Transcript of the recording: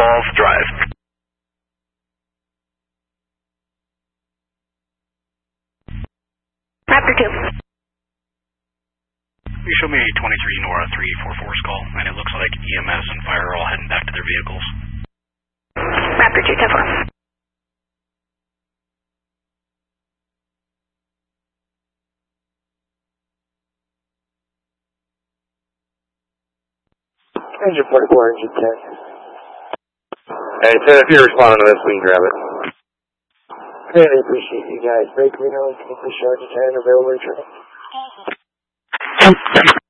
Falls Drive. Raptor 2. You show me a 23 Nora 344's call, and it looks like EMS and fire are all heading back to their vehicles. Raptor 2, 10-4. Engine 44, engine 10. Hey, Ted, if you're responding to this, we can grab it. Really appreciate you guys. Break Reno, take the charge of 10, available return.